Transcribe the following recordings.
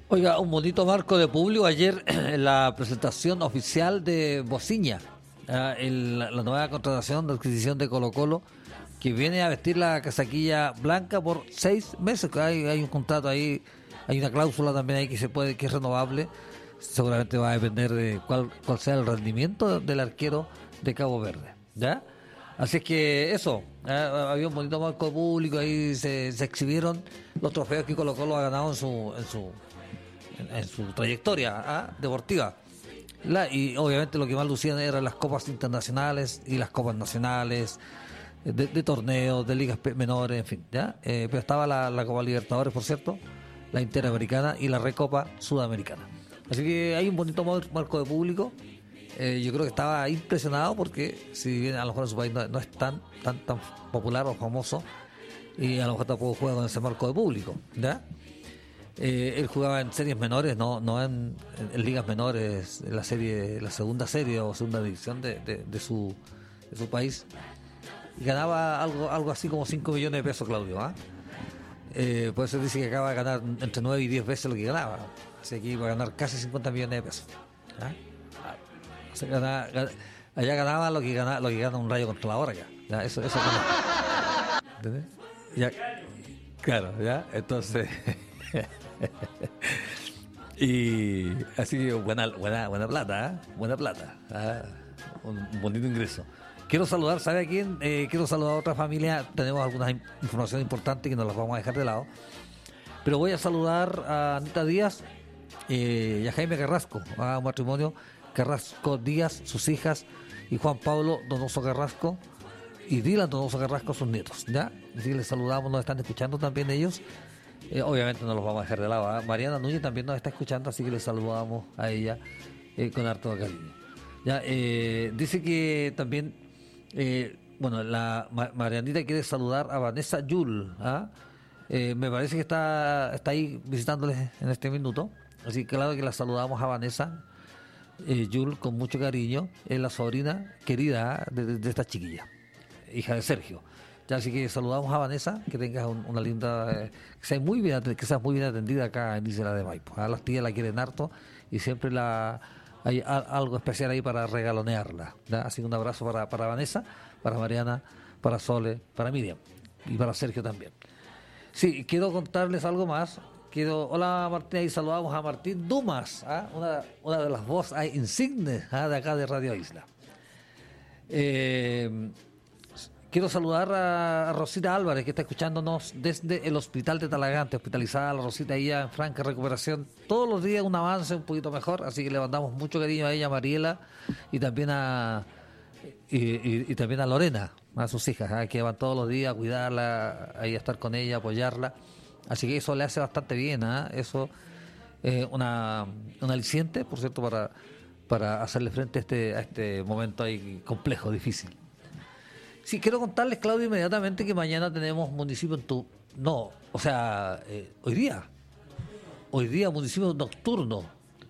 Oiga, un bonito marco de público ayer en la presentación oficial de Bociña, la nueva contratación de adquisición de Colo-Colo, que viene a vestir la casaquilla blanca por 6 meses. Hay un contrato ahí, hay una cláusula también ahí que es renovable. Seguramente va a depender de cuál sea el rendimiento del arquero de Cabo Verde, ¿ya? Así es que eso, había un bonito marco de público, ahí se exhibieron los trofeos que Colo-Colo ha ganado en su trayectoria deportiva. Y obviamente lo que más lucían eran las copas internacionales y las copas nacionales, de torneos, de ligas menores, en fin, ¿ya? Pero estaba la Copa Libertadores, por cierto, la Interamericana y la Recopa Sudamericana. Así que hay un bonito marco de público. Yo creo que estaba impresionado porque, si bien a lo mejor en su país no es tan popular o famoso, y a lo mejor tampoco juega con ese marco de público, ¿ya? Él jugaba en series menores, no en ligas menores, en la segunda serie o segunda división de su país. Y ganaba algo así como 5 millones de pesos, Claudio. Por eso dice que acaba de ganar entre 9 y 10 veces lo que ganaba. Así que iba a ganar casi 50 millones de pesos. O sea, allá ganaba lo que gana un Rayo contra la hora. ¿Ya? Eso ganaba. ¿Entendés? Ya, claro, ya. Entonces. Y así que buena plata, buena plata, un bonito ingreso. Quiero saludar, ¿sabe a quién? Quiero saludar a otra familia. Tenemos algunas informaciones importantes que no las vamos a dejar de lado, pero voy a saludar a Anita Díaz y a Jaime Carrasco, a un matrimonio Carrasco Díaz, sus hijas, y Juan Pablo Donoso Carrasco y Dylan Donoso Carrasco, sus nietos, ¿ya? Así que les saludamos, nos están escuchando también ellos. Obviamente no los vamos a dejar de lado. Mariana Núñez también nos está escuchando, así que le saludamos a ella con harto cariño. Ya, dice que también, la Marianita quiere saludar a Vanessa Yul. Me parece que está ahí visitándoles en este minuto. Así que claro que la saludamos a Vanessa Yul con mucho cariño. Es la sobrina querida de esta chiquilla, hija de Sergio. Ya, así que saludamos a Vanessa, que tengas una linda, que seas muy bien atendida acá en Isla de Maipo. Las tías la quieren harto y siempre hay algo especial ahí para regalonearla, ¿ya? Así que un abrazo para Vanessa, para Mariana, para Sole, para Miriam y para Sergio también. Sí, quiero contarles algo más. Hola Martín, y saludamos a Martín Dumas, una de las voces insignes de acá de Radio Isla. Quiero saludar a Rosita Álvarez, que está escuchándonos desde el hospital de Talagante, hospitalizada la Rosita ahí ya en franca recuperación. Todos los días un avance un poquito mejor, así que le mandamos mucho cariño a ella, a Mariela, y también y también a Lorena, a sus hijas, que van todos los días a cuidarla, a estar con ella, a apoyarla. Así que eso le hace bastante bien, eso un aliciente, por cierto, para hacerle frente a este momento ahí complejo, difícil. Sí, quiero contarles, Claudio, inmediatamente que mañana tenemos municipio hoy día municipio nocturno.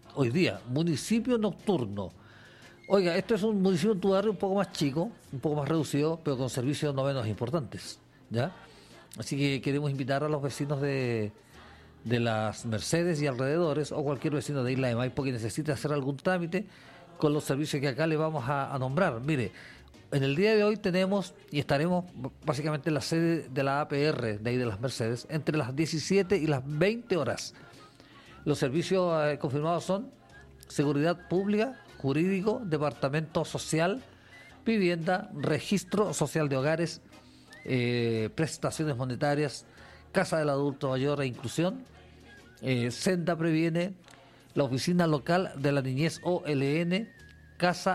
Oiga, esto es un municipio en tu barrio un poco más chico, un poco más reducido, pero con servicios no menos importantes, ¿ya? Así que queremos invitar a los vecinos de las Mercedes y alrededores, o cualquier vecino de Isla de Maipo que necesite hacer algún trámite con los servicios que acá le vamos a nombrar. Mire, en el día de hoy tenemos y estaremos básicamente en la sede de la APR de ahí de las Mercedes entre las 17 y las 20 horas. Los servicios confirmados son seguridad pública, jurídico, departamento social, vivienda, registro social de hogares, prestaciones monetarias, casa del adulto mayor e inclusión, Senda Previene, la oficina local de la niñez OLN, casa